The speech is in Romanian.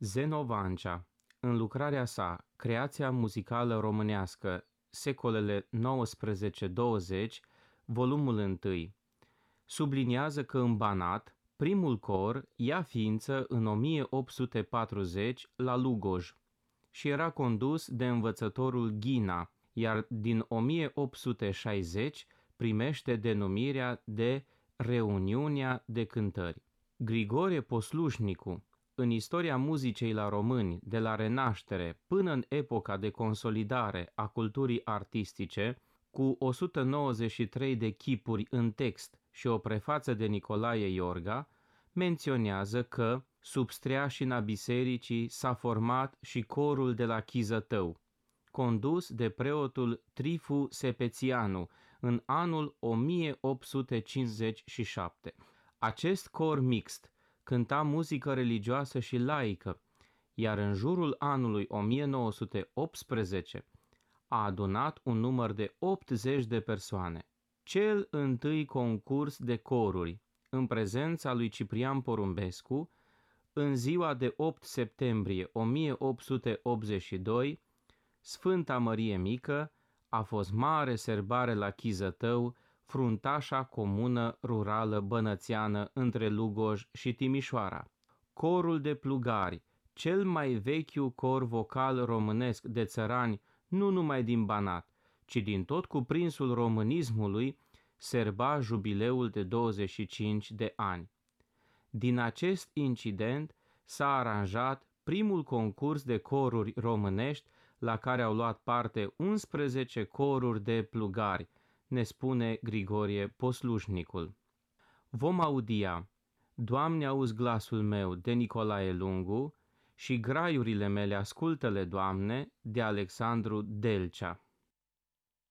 Zeno Vancea, în lucrarea sa Creația muzicală românească, secolele 19-20, volumul 1, subliniază că în Banat, primul cor ia ființă în 1840 la Lugoj și era condus de învățătorul Ghina, iar din 1860 primește denumirea de Reuniunea de Cântări. Grigorie Poslușnicu, în istoria muzicii la români, de la Renaștere până în epoca de consolidare a culturii artistice, cu 193 de chipuri în text și o prefață de Nicolae Iorga, menționează că sub streașina bisericii s-a format și corul de la Chizătău, condus de preotul Trifu Sepețianu în anul 1857. Acest cor mixt cânta muzică religioasă și laică, iar în jurul anului 1918 a adunat un număr de 80 de persoane. Cel întâi concurs de coruri, în prezența lui Ciprian Porumbescu, în ziua de 8 septembrie 1882, Sfânta Mărie Mică, a fost mare serbare la Chizătău, fruntașa comună rurală bănățeană între Lugoj și Timișoara. Corul de plugari, cel mai vechiu cor vocal românesc de țărani, nu numai din Banat, ci din tot cuprinsul românismului, serba jubileul de 25 de ani. Din acest incident s-a aranjat primul concurs de coruri românești la care au luat parte 11 coruri de plugari, ne spune Grigorie Poslușnicul. Vom audia Doamne, auzi glasul meu de Nicolae Lungu și Graiurile mele ascultă-le, Doamne, de Alexandru Delcea.